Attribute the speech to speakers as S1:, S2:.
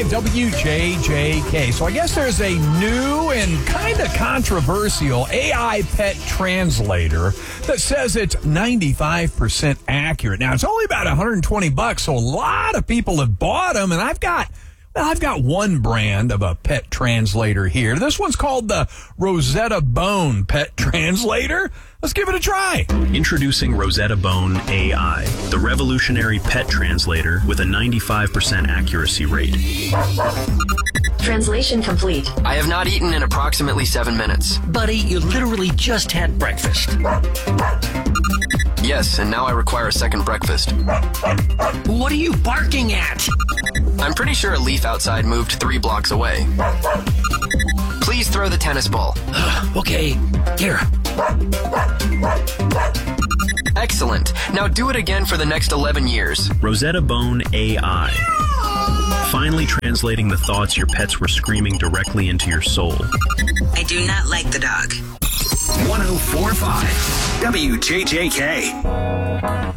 S1: WJJK. So I guess there's a new and kind of controversial AI pet translator that says it's 95% accurate. Now, it's only about $120, so a lot of people have bought them, and I've got one brand of a pet translator here. This one's called the Rosetta Bone Pet Translator. Let's give it a try.
S2: Introducing Rosetta Bone AI, the revolutionary pet translator with a 95% accuracy rate.
S3: Translation complete.
S4: I have not eaten in approximately 7 minutes.
S5: Buddy, you literally just had breakfast.
S4: Yes, and now I require a second breakfast.
S5: What are you barking at?
S4: I'm pretty sure a leaf outside moved 3 blocks away. Please throw the tennis ball.
S5: Okay, here.
S4: Excellent. Now do it again for the next 11 years.
S2: Rosetta Bone AI. Finally translating the thoughts your pets were screaming directly into your soul.
S6: I do not like the dog.
S7: 104.5 WJJK.